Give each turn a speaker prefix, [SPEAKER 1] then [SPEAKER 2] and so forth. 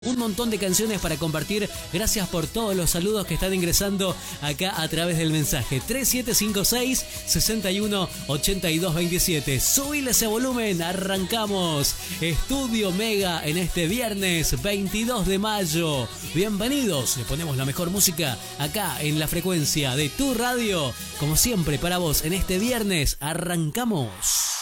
[SPEAKER 1] Un montón de canciones para compartir. Gracias por todos los saludos que están ingresando acá a través del mensaje 3756 61 82 27. Subile ese volumen, arrancamos Estudio Mega en este viernes 22 de mayo. Bienvenidos, le ponemos la mejor música acá en la frecuencia de tu radio. Como siempre para vos en este viernes, arrancamos.